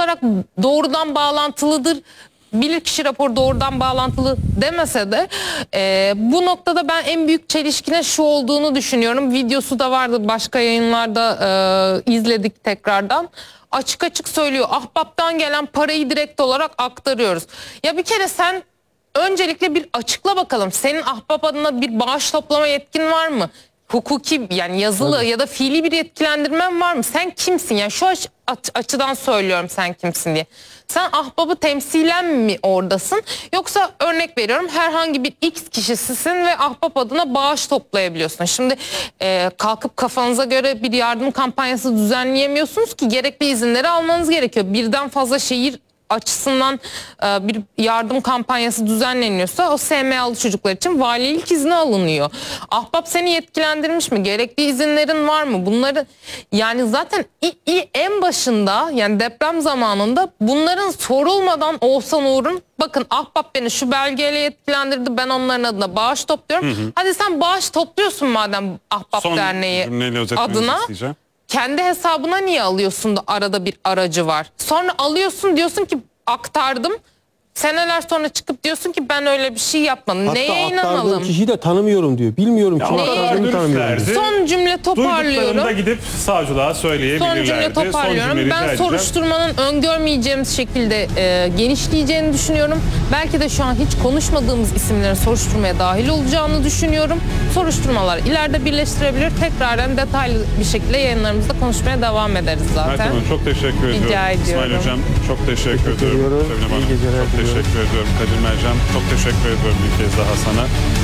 olarak doğrudan bağlantılıdır. Bilirkişi raporu doğrudan bağlantılı demese de bu noktada ben en büyük çelişkinin şu olduğunu düşünüyorum. Videosu da vardı, başka yayınlarda izledik tekrardan. Açık açık söylüyor, Ahbap'tan gelen parayı direkt olarak aktarıyoruz. Ya bir kere sen öncelikle bir açıkla bakalım, senin Ahbap adına bir bağış toplama yetkin var mı? Hukuki, yani yazılı ya da fiili bir yetkilendirmen var mı? Sen kimsin? Yani şu açıdan söylüyorum, sen kimsin diye. Sen Ahbap'ı temsilen mi oradasın? Yoksa örnek veriyorum, herhangi bir X kişisisin ve Ahbap adına bağış toplayabiliyorsun. Şimdi kalkıp kafanıza göre bir yardım kampanyası düzenleyemiyorsunuz ki, gerekli izinleri almanız gerekiyor. Birden fazla şehir açısından bir yardım kampanyası düzenleniyorsa o SMA'lı çocuklar için valilik izni alınıyor. Ahbap seni yetkilendirmiş mi? Gerekli izinlerin var mı? Bunları yani zaten en başında, yani deprem zamanında bunların sorulmadan Oğuzhan Uğur'un, bakın Ahbap beni şu belgeyle yetkilendirdi, ben onların adına bağış topluyorum. Hadi sen bağış topluyorsun madem Ahbap Derneği adına. Kendi hesabına niye alıyorsun da arada bir aracı var? Sonra alıyorsun, diyorsun ki aktardım. Seneler sonra çıkıp diyorsun ki ben öyle bir şey yapmadım. Hatta neye inanalım? aktardığım kişiyi de tanımıyorum diyor. Bilmiyorum kim aktardığını tanımıyorum. Son cümle toparlıyorum. Duyduklarında gidip savcılığa söyleyebilirlerdi. Son cümle toparlıyorum. Ben soruşturmanın öngörmeyeceğimiz şekilde genişleyeceğini düşünüyorum. Belki de şu an hiç konuşmadığımız isimlerin soruşturmaya dahil olacağını düşünüyorum. Soruşturmalar ileride birleştirebilir. Tekraren detaylı bir şekilde yayınlarımızda konuşmaya devam ederiz zaten. Hanım, çok teşekkür ediyorum. Rica ediyorum. İsmail Hocam çok teşekkür ediyorum. İyi geceler çok teşekkür ediyorum. Kadir Mercan çok teşekkür ediyorum bir kez daha sana.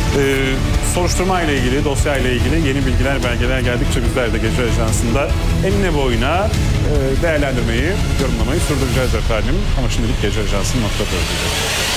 Soruşturma ile ilgili, dosya ile ilgili yeni bilgiler, belgeler geldikçe bizler de Gece Ajansı'nda enine boyuna değerlendirmeyi, yorumlamayı sürdüreceğiz efendim. Ama şimdilik Gece Ajansı'nın nokta